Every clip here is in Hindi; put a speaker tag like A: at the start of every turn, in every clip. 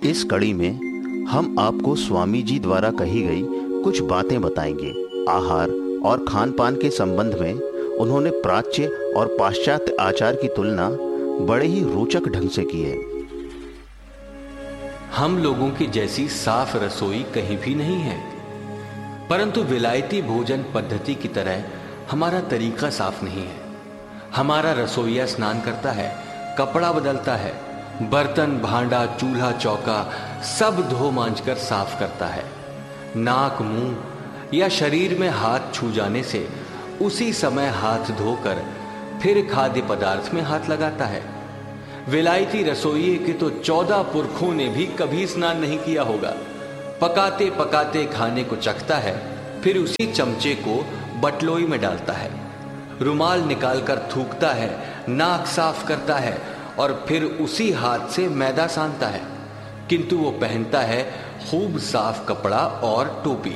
A: इस कड़ी में हम आपको स्वामी जी द्वारा कही गई कुछ बातें बताएंगे। आहार और खान पान के संबंध में उन्होंने प्राच्य और पाश्चात्य आचार की तुलना बड़े ही रोचक ढंग से की है।
B: हम लोगों की जैसी साफ रसोई कहीं भी नहीं है, परंतु विलायती भोजन पद्धति की तरह हमारा तरीका साफ नहीं है। हमारा रसोइया स्नान करता है, कपड़ा बदलता है, बर्तन भांडा चूल्हा चौका सब धो मांज कर साफ करता है। नाक मुंह या शरीर में हाथ छू जाने से उसी समय हाथ धोकर फिर खाद्य पदार्थ में हाथ लगाता है। विलायती रसोइये के तो 14 पुरखों ने भी कभी स्नान नहीं किया होगा। पकाते पकाते खाने को चखता है, फिर उसी चमचे को बटलोई में डालता है, रुमाल निकालकर थूकता है, नाक साफ करता है और फिर उसी हाथ से मैदा सानता है। किंतु वो पहनता है खूब साफ कपड़ा और टोपी।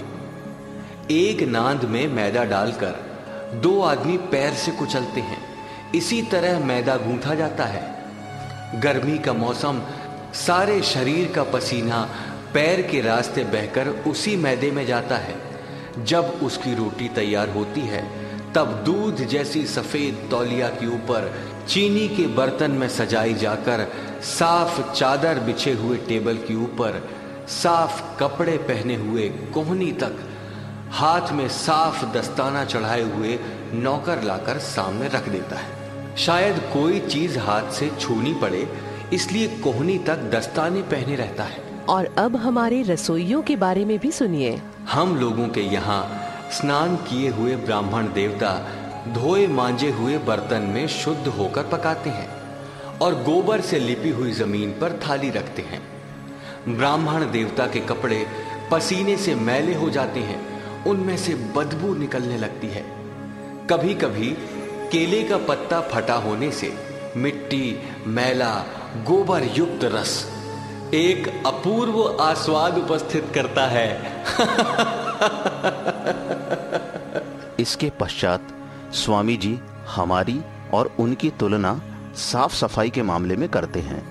B: एक नांद में मैदा डालकर 2 आदमी पैर से कुचलते हैं। इसी तरह मैदा गूंथा जाता है। गर्मी का मौसम, सारे शरीर का पसीना पैर के रास्ते बहकर उसी मैदे में जाता है। जब उसकी रोटी तैयार होती है तब दूध जैसी सफेद तौलिया के ऊपर चीनी के बर्तन में सजाई जाकर साफ चादर बिछे हुए टेबल के ऊपर साफ कपड़े पहने हुए कोहनी तक हाथ में साफ दस्ताना चढ़ाए हुए नौकर लाकर सामने रख देता है। शायद कोई चीज हाथ से छूनी पड़े, इसलिए कोहनी तक दस्ताने पहने रहता है।
C: और अब हमारे रसोइयों के बारे में भी सुनिए।
B: हम लोगों के यहाँ स्नान किए हुए ब्राह्मण देवता धोए मांजे हुए बर्तन में शुद्ध होकर पकाते हैं और गोबर से लिपी हुई जमीन पर थाली रखते हैं। ब्राह्मण देवता के कपड़े पसीने से मैले हो जाते हैं, उनमें से बदबू निकलने लगती है। कभी कभी केले का पत्ता फटा होने से मिट्टी, मैला, गोबर युक्त रस एक अपूर्व आस्वाद उपस्थित करता है।
A: इसके पश्चात स्वामी जी हमारी और उनकी तुलना साफ सफाई के मामले में करते हैं।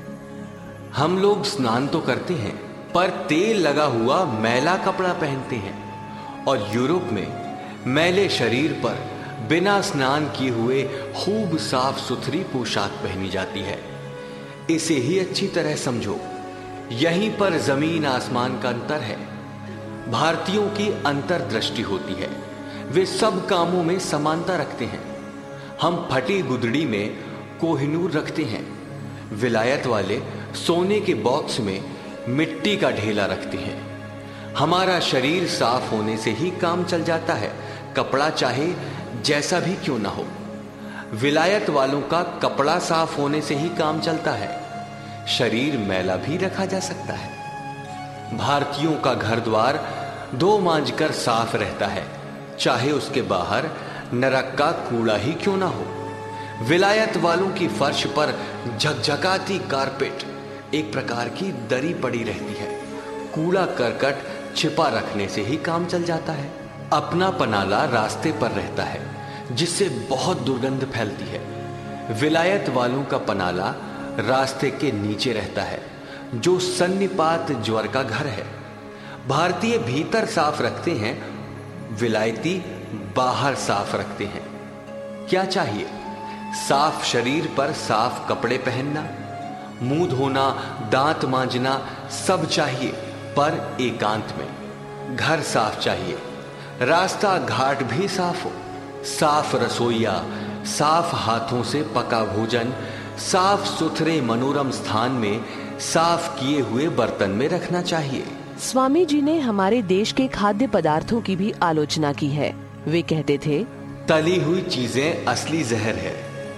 B: हम लोग स्नान तो करते हैं, पर तेल लगा हुआ मैला कपड़ा पहनते हैं और यूरोप में मैले शरीर पर बिना स्नान किए हुए खूब साफ सुथरी पोशाक पहनी जाती है। इसे ही अच्छी तरह समझो। यहीं पर जमीन आसमान का अंतर है। भारतीयों की अंतर्दृष्टि होती है, वे सब कामों में समानता रखते हैं। हम फटी गुदड़ी में कोहिनूर रखते हैं, विलायत वाले सोने के बॉक्स में मिट्टी का ढेला रखते हैं। हमारा शरीर साफ होने से ही काम चल जाता है, कपड़ा चाहे जैसा भी क्यों ना हो। विलायत वालों का कपड़ा साफ होने से ही काम चलता है, शरीर मैला भी रखा जा सकता है। भारतीयों का घर द्वार धो मांज कर साफ रहता है, चाहे उसके बाहर नरक का कूड़ा ही क्यों ना हो। विलायत वालों की फर्श पर झकझकाती कारपेट, एक प्रकार की दरी पड़ी रहती है। कूड़ा करकट छिपा रखने से ही काम चल जाता है। अपना पनाला रास्ते पर रहता है, जिससे बहुत दुर्गंध फैलती है। विलायत वालों का पनाला रास्ते के नीचे रहता है, जो सन्निपात ज्वर का घर है। भारतीय भीतर साफ रखते हैं, विलायती बाहर साफ रखते हैं। क्या चाहिए? साफ शरीर पर साफ कपड़े पहनना, मुंह धोना, दांत मांजना सब चाहिए, पर एकांत में। घर साफ चाहिए, रास्ता घाट भी साफ हो। साफ रसोइया, साफ हाथों से पका भोजन साफ सुथरे मनोरम स्थान में साफ किए हुए बर्तन में रखना चाहिए।
C: स्वामी जी ने हमारे देश के खाद्य पदार्थों की भी आलोचना की है। वे कहते थे,
B: तली हुई चीजें असली जहर है।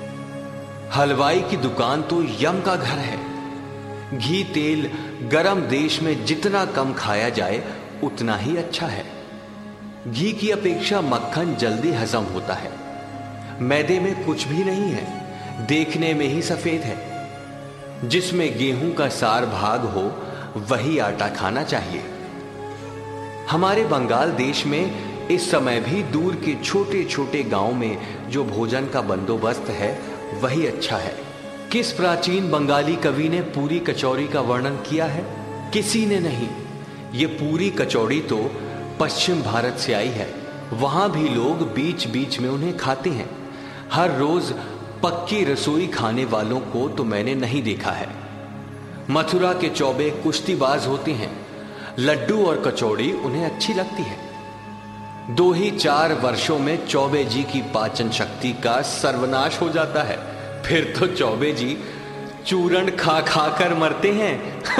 B: हलवाई की दुकान तो यम का घर है। घी तेल गरम देश में जितना कम खाया जाए उतना ही अच्छा है। घी की अपेक्षा मक्खन जल्दी हजम होता है। मैदे में कुछ भी नहीं है, देखने में ही सफेद है। जिसमें गेहूं का सार भाग हो वही आटा खाना चाहिए। हमारे बंगाल देश में इस समय भी दूर के छोटे छोटे गांव में जो भोजन का बंदोबस्त है वही अच्छा है। किस प्राचीन बंगाली कवि ने पूरी कचौरी का वर्णन किया है? किसी ने नहीं। ये पूरी कचौड़ी तो पश्चिम भारत से आई है। वहां भी लोग बीच बीच में उन्हें खाते हैं। हर रोज पक्की रसोई खाने वालों को तो मैंने नहीं देखा है। मथुरा के चौबे कुश्तीबाज होते हैं। लड्डू और कचौड़ी उन्हें अच्छी लगती है। 2 ही 4 वर्षों में चौबे जी की पाचन शक्ति का सर्वनाश हो जाता है। फिर तो चौबे जी चूरण खा खा कर मरते हैं।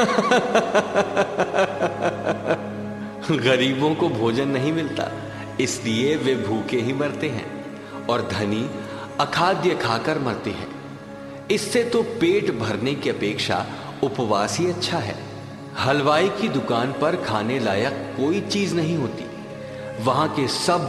B: गरीबों को भोजन नहीं मिलता, इसलिए वे भूखे ही मरते हैं, और धनी अखाद्य खाकर मरते हैं। इससे तो पेट भरने की अपेक्षा उपवास ही अच्छा है। हलवाई की दुकान पर खाने लायक कोई चीज नहीं होती। वहां के सब